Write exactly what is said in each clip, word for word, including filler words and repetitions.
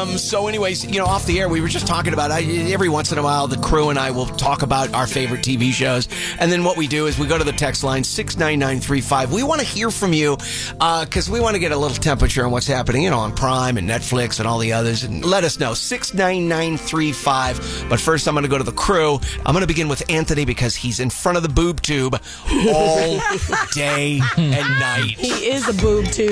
Um, so anyways, you know, off the air, we were just talking about, I, every once in a while, the crew and I will talk about our favorite T V shows. And then what we do is we go to the text line, six nine nine three five. We want to hear from you because uh, we want to get a little temperature on what's happening, you know, on Prime and Netflix and all the others. And let us know, six nine nine three five. But first, I'm going to go to the crew. I'm going to begin with Anthony because he's in front of the boob tube all day and night. He is a boob tube.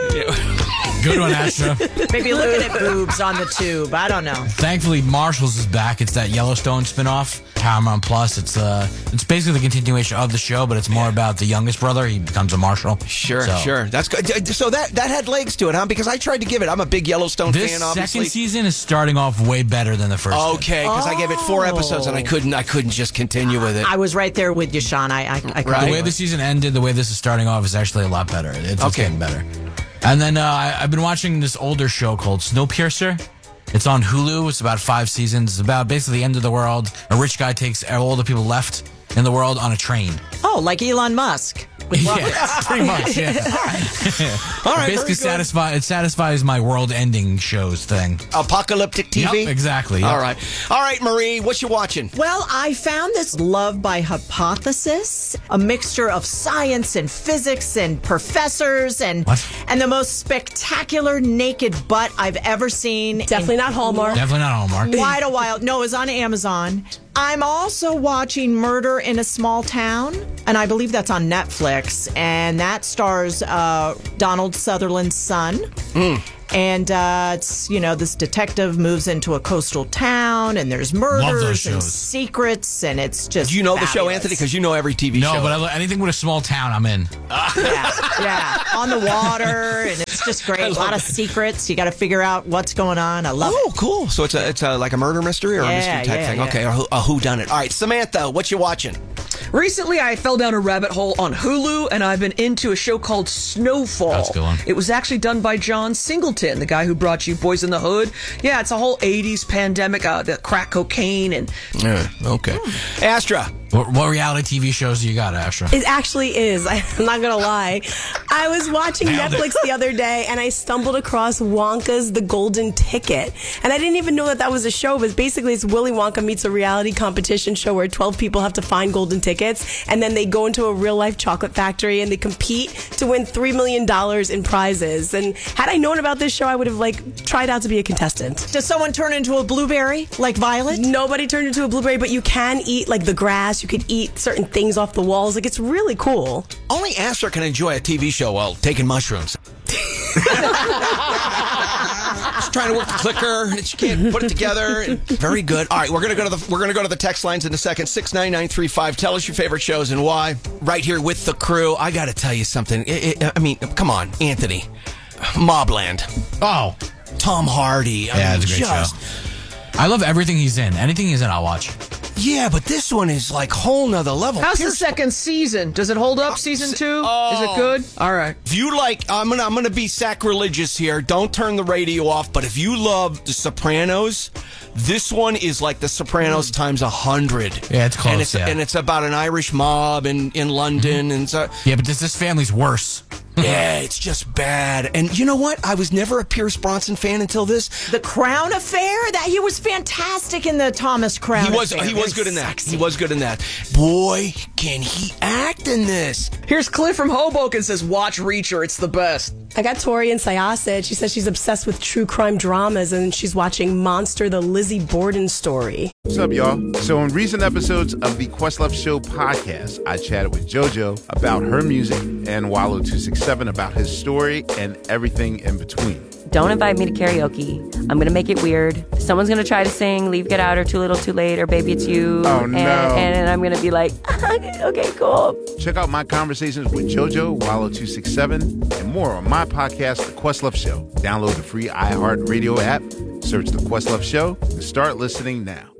Good one, Astra. Maybe looking at boobs on the tube. I don't know. Thankfully, Marshall's is back. It's that Yellowstone spinoff, Paramount Plus. It's uh, it's basically the continuation of the show, but it's more about the youngest brother. He becomes a marshal. Sure, so. sure. That's good. So that that had legs to it, huh? Because I tried to give it. I'm a big Yellowstone this fan. Obviously, second season is starting off way better than the first. Okay, because oh. I gave it four episodes and I couldn't. I couldn't just continue with it. I was right there with you, Sean. I, I, I right. The way the season ended, the way this is starting off is actually a lot better. It's, it's okay. getting better. And then uh, I, I've been watching this older show called Snowpiercer. It's on Hulu. It's about five seasons. It's about basically the end of the world. A rich guy takes all the people left in the world on a train. Oh, like Elon Musk. Yeah, pretty much, yeah. All right, basically satisfy, it satisfies my world-ending shows thing. Apocalyptic T V? Yep, exactly. Yep. All right. All right, Marie, what you watching? Well, I found this Love by Hypothesis, a mixture of science and physics and professors and what? and the most spectacular naked butt I've ever seen. Definitely not Hallmark. Definitely not Hallmark. Quite a while. No, it's on Amazon. I'm also watching Murder in a Small Town, and I believe that's on Netflix, and that stars uh, Donald Sutherland's son. Mm. And, uh, it's, you know, this detective moves into a coastal town, and there's murders and secrets, and it's just Do you know fabulous. the show, Anthony? Because you know every T V no, show. No, but I, anything with a small town, I'm in. Yeah, yeah. On the water, and it's just great. A lot of secrets. You got to figure out what's going on. I love oh, it. Oh, cool. So it's a, it's a, like a murder mystery or yeah, a mystery type yeah, thing? Yeah. Okay, a, a whodunit. All right, Samantha, what you watching? Recently, I fell down a rabbit hole on Hulu, and I've been into a show called Snowfall. That's a good one. It was actually done by John Singleton, the guy who brought you Boys in the Hood. Yeah, it's a whole eighties pandemic, uh, the crack cocaine and... Yeah, okay. Hmm. Astra. What, what reality T V shows do you got, Astra? It actually is. I'm not going to lie. I was watching Nailed Netflix it. the other day, and I stumbled across Wonka's The Golden Ticket. And I didn't even know that that was a show, but basically it's Willy Wonka meets a reality competition show where twelve people have to find golden tickets, and then they go into a real-life chocolate factory, and they compete to win three million dollars in prizes. And had I known about this show, I would have, like, tried out to be a contestant. Does someone turn into a blueberry, like Violet? Nobody turned into a blueberry, but you can eat, like, the grass. You could eat certain things off the walls. Like, it's really cool. Only Astra can enjoy a T V show while taking mushrooms. She's trying to work the clicker. She can't put it together. Very good. All right, we're gonna go to the we're gonna go to the text lines in a second. Six nine nine three five. Tell us your favorite shows and why. Right here with the crew. I got to tell you something. It, it, I mean, come on, Anthony. Mobland. Oh, Tom Hardy. I yeah, mean, it's a great just, show. I love everything he's in. Anything he's in, I'll watch. Yeah, but this one is like whole nother level. How's Pierce- the second season? Does it hold up, season two? Oh. Is it good? All right. If you like, I'm gonna I'm gonna be sacrilegious here. Don't turn the radio off. But if you love The Sopranos, this one is like The Sopranos mm. times a hundred. Yeah, it's close. And it's, yeah. and it's about an Irish mob in in London, mm-hmm. and so yeah, but this this family's worse. Yeah, it's just bad. And you know what? I was never a Pierce Bronson fan until this. The Crown Affair? That he was fantastic in the Thomas Crown He was Affair. he was good in that. He was good in that. Boy, can he act in this. Here's Cliff from Hoboken says, watch Reacher. It's the best. I got Tori in Syosset. She says she's obsessed with true crime dramas, and she's watching Monster, the Lizzie Borden story. What's up, y'all? So in recent episodes of the Questlove Show podcast, I chatted with JoJo about her music and Wallow two sixty-seven about his story and everything in between. Don't invite me to karaoke. I'm going to make it weird. Someone's going to try to sing Leave, Get Out, or Too Little, Too Late, or Baby, It's You. Oh, no. And, and I'm going to be like, okay, cool. Check out my conversations with JoJo, Wallow two sixty-seven, and more on my podcast, The Questlove Show. Download the free iHeartRadio app, search The Questlove Show, and start listening now.